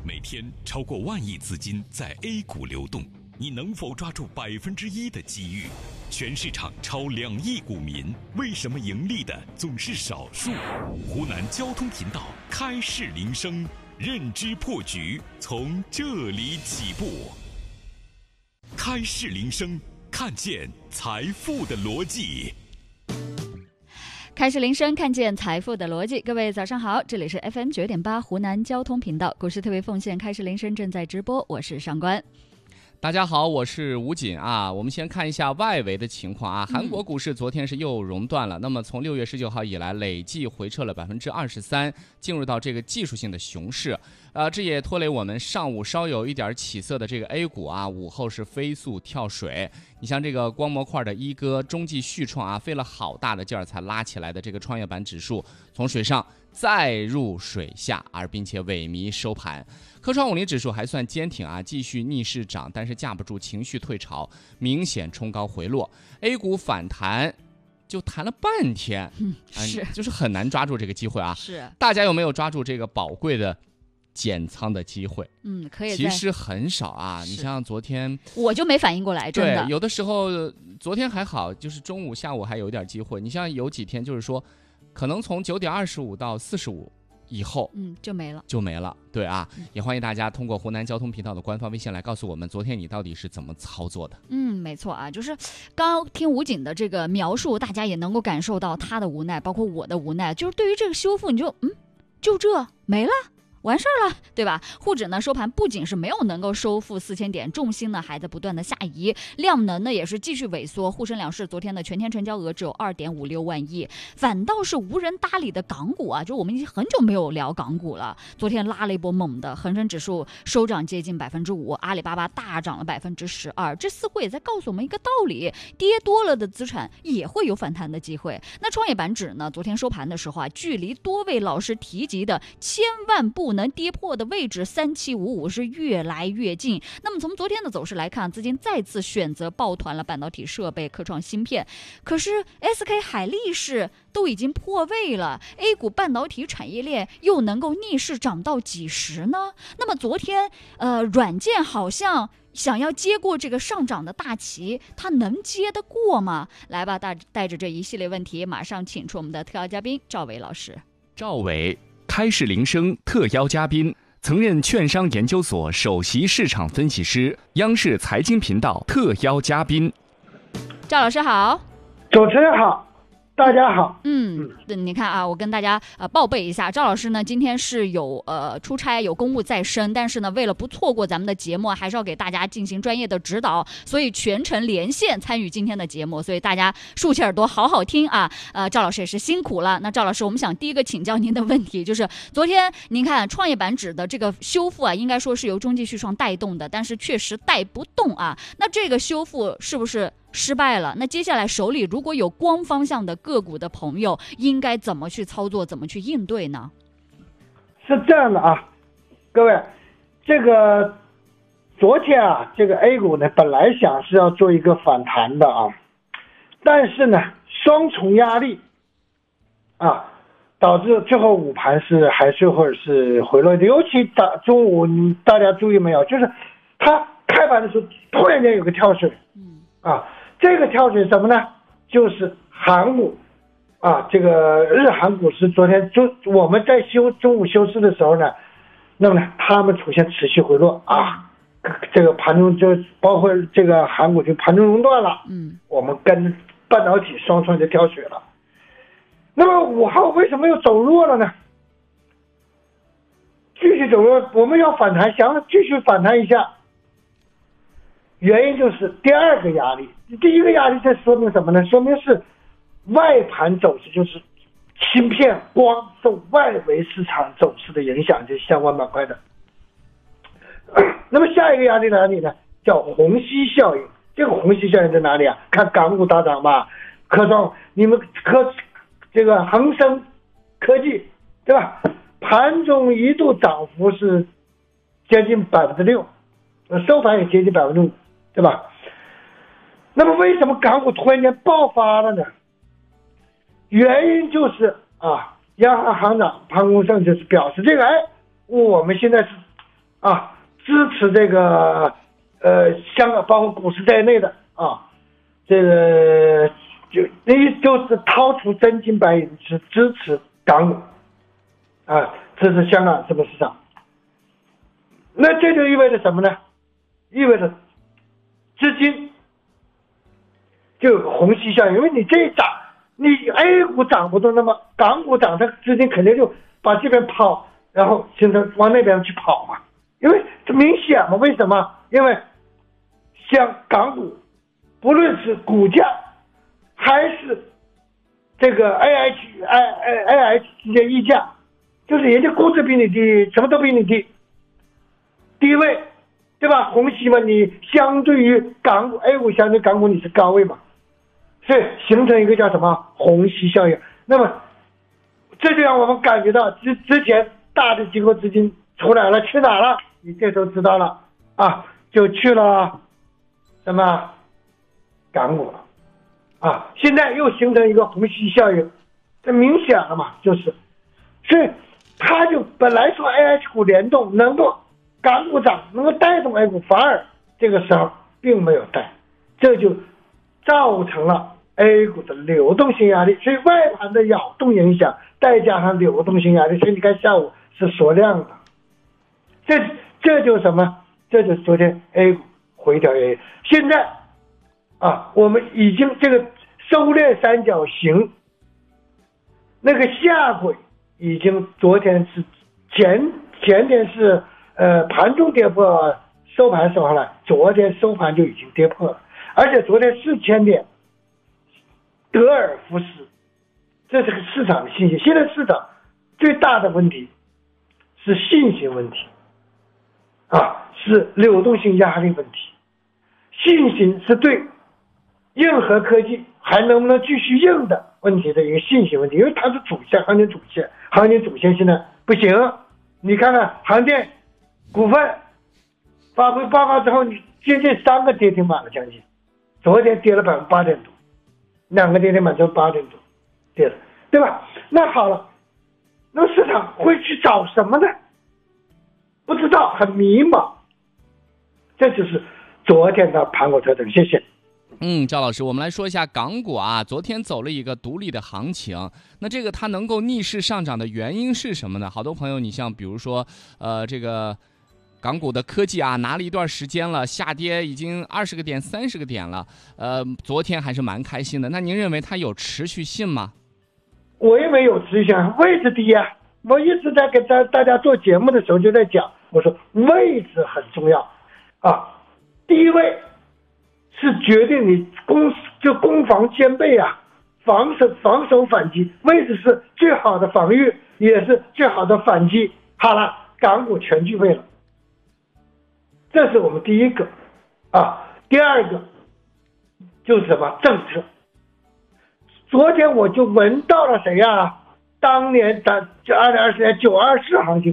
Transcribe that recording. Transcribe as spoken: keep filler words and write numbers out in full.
每天超过万亿资金在 A 股流动，你能否抓住百分之一的机遇？全市场超两亿股民，为什么盈利的总是少数？湖南交通频道开市铃声，认知破局从这里起步。开市铃声，看见财富的逻辑。 开市铃声，看见财富的逻辑。各位早上好，这里是 F M 九点八湖南交通频道股市特别奉献开市铃声正在直播，我是上官。 大家好，我是吴锦啊。我们先看一下外围的情况啊。韩国股市昨天是又熔断了，嗯、那么从六月十九号以来，累计回撤了百分之二十三，进入到这个技术性的熊市。呃，这也拖累我们上午稍有一点起色的这个 A 股啊，午后是飞速跳水。你像这个光模块的一哥中继续创啊，费了好大的劲儿才拉起来的这个创业板指数，从水上再入水下，而并且萎靡收盘。科创五零指数还算坚挺啊，继续逆势涨，但是架不住情绪退潮，明显冲高回落。A 股反弹就弹了半天， 嗯，是、 嗯，就是很难抓住这个机会啊。 是， 大家有没有抓住这个宝贵的减仓的机会？ 嗯，可以。 其实很少啊。你像昨天， 我就没反应过来，真的。 对，有的时候昨天还好，就是中午、下午还有一点机会。你像有几天就是说，可能从九点二十五到四十五。以后嗯就没了就没了，对啊、嗯，也欢迎大家通过湖南交通频道的官方微信来告诉我们，昨天你到底是怎么操作的？ 嗯，没错啊，就是刚刚听吴锦的这个描述，大家也能够感受到他的无奈，包括我的无奈，就是对于这个修复，你就嗯，就这没了。完事儿了，对吧？沪指呢收盘不仅是没有能够收复四千点，重心呢还在不断的下移，量能呢也是继续萎缩。沪深两市昨天的全天成交额只有二点五六万亿，反倒是无人搭理的港股啊，就我们已经很久没有聊港股了。昨天拉了一波猛的，恒生指数收涨接近百分之五，阿里巴巴大涨了百分之十二，这似乎也在告诉我们一个道理：跌多了的资产也会有反弹的机会。那创业板指呢，昨天收盘的时候啊，距离多位老师提及的千万不能跌破的位置三七五五是越来越近。那么从昨天的走势来看，资金再次选择抱团了半导体设备、科创芯片。可是 S K 海力士都已经破位了， A 股半导体产业链又能够逆势涨到几时呢？那么昨天呃，软件好像想要接过这个上涨的大旗，它能接得过吗？来吧，带带着这一系列问题，马上请出我们的特邀嘉宾赵伟老师。 赵伟，开市铃声特邀嘉宾，曾任券商研究所首席市场分析师，央视财经频道特邀嘉宾。 赵老师好。 主持人好，大家好。 嗯，你看啊，我跟大家呃报备一下，赵老师呢今天是有呃出差有公务在身，但是呢为了不错过咱们的节目，还是要给大家进行专业的指导，所以全程连线参与今天的节目，所以大家竖起耳朵好好听啊。呃，赵老师也是辛苦了。那赵老师，我们想第一个请教您的问题就是，昨天您看创业板指的这个修复啊，应该说是由中继续创带动的，但是确实带不动啊。那这个修复是不是失败了？那接下来手里如果有光方向的个股的朋友，应该怎么去操作，怎么去应对呢？ 是这样的啊，各位，这个昨天啊，这个 A 股呢本来想是要做一个反弹的啊，但是呢双重压力啊，导致最后午盘是还是或者是回落的。尤其大中午大家注意没有，就是它开盘的时候突然间有个跳水，嗯啊。这个跳水什么呢？就是韩股啊，这个日韩股市昨天中我们在休中午休市的时候呢，那么呢，他们出现持续回落啊，这个盘中就包括这个韩股就盘中熔断了，嗯，我们跟半导体双双就跳水了。那么五号为什么又走弱了呢？继续走弱，我们要反弹，想继续反弹一下。原因就是第二个压力，第一个压力这说明什么呢？说明是外盘走势，就是芯片光受外围市场走势的影响，就是相关板块的。那么下一个压力哪里呢？叫虹吸效应。这个虹吸效应在哪里啊？看港股大涨吧，科创你们科这个恒生科技对吧？盘中一度涨幅是接近百分之六，收盘也接近百分之五。对吧？那么为什么港股突然间爆发了呢？原因就是啊，央行行长潘功胜就是表示这个，哎，我们现在是啊，支持这个呃香港包括股市在内的啊，这个就你就是掏出真金白银去支持港股啊，支持香港资本市场。那这就意味着什么呢？意味着资金就有个虹吸效应，因为你这一涨，你 A 股涨不动，那么港股涨，它资金肯定就把这边抛，然后形成往那边去跑嘛。因为这明显嘛，为什么？因为像港股，不论是股价还是这个 A H I A H 之间溢价，就是人家估值比你低，什么都比你低，低位，对吧？虹吸嘛，你相对于港股 A 股相对港股你是高位嘛，所以形成一个叫什么虹吸效应。那么这就让我们感觉到之之前大的机构资金出来了，去哪了？你这时候知道了啊，就去了什么港股了啊。现在又形成一个虹吸效应，这明显了嘛，就是，所以它就本来说 A H 股联动能够港股涨，能够带动 A 股，反而这个时候并没有带，这就造成了 A 股的流动性压力。所以外盘的扰动影响，再加上流动性压力，所以你看下午是缩量的。这这就是什么？这就是昨天 A 股回调 A， 现在啊，我们已经这个收敛三角形那个下轨已经昨天是前前天是呃盘中跌破，收盘收上来，昨天收盘就已经跌破了，而且昨天四千点得而复失，这是个市场的信息。现在市场最大的问题是信心问题啊，是流动性压力问题。信心是对硬核科技还能不能继续硬的问题的一个信心问题，因为它是主线，行情主线，行情主线现在不行。你看看航电股份发布报告之后，你接近三个跌停板了，将近，昨天跌了百分之八点多，两个跌停板就八点多跌了，对吧？那好了，那市场会去找什么呢？不知道，很迷茫。这就是昨天的盘口特征。谢谢。 嗯，赵老师，我们来说一下港股啊，昨天走了一个独立的行情。那这个它能够逆势上涨的原因是什么呢？好多朋友，你像比如说，呃，这个港股的科技啊，拿了一段时间了，下跌已经二十个点、三十个点了，呃，昨天还是蛮开心的。那您认为它有持续性吗？ 我认为有持续性，位置低啊。我一直在给大大家做节目的时候就在讲，我说位置很重要啊，低位是决定你攻就攻防兼备啊，防守防守反击，位置是最好的防御，也是最好的反击。好了，港股全具备了，这是我们第一个啊。第二个就是什么政策？昨天我就闻到了谁呀、啊？当年咱就二零二四年九二四行情。